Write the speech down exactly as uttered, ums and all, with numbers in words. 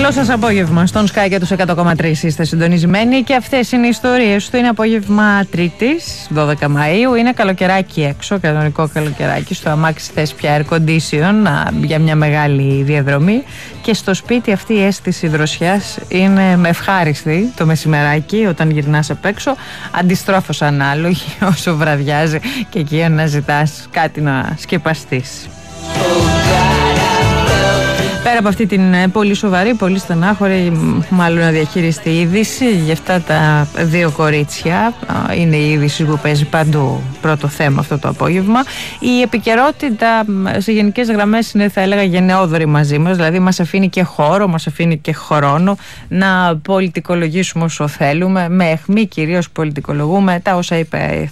Καλό σας απόγευμα. Στον Sky και τους εκατό κόμμα τρία είστε συντονισμένοι και αυτές είναι οι ιστορίες του. Είναι απόγευμα Τρίτης, δώδεκα Μαΐου. Είναι καλοκαιράκι έξω, κανονικό καλοκαιράκι. Στο αμάξι θες πια air condition για μια μεγάλη διαδρομή. Και στο σπίτι αυτή η αίσθηση δροσιάς είναι ευχάριστη το μεσημεράκι όταν γυρνάς απ' έξω. Αντιστρόφως ανάλογη όσο βραδιάζει και εκεί αναζητάς κάτι να σκεπαστείς. Πέρα από αυτή την πολύ σοβαρή, πολύ στενάχωρη, μάλλον αδιαχείριστη είδηση για αυτά τα δύο κορίτσια, είναι η είδηση που παίζει παντού πρώτο θέμα αυτό το απόγευμα. Η επικαιρότητα σε γενικές γραμμές είναι, θα έλεγα, γενναιόδορη μαζί μας, δηλαδή μας αφήνει και χώρο, μας αφήνει και χρόνο να πολιτικολογήσουμε όσο θέλουμε, με αιχμή κυρίως πολιτικολογούμε τα όσα είπε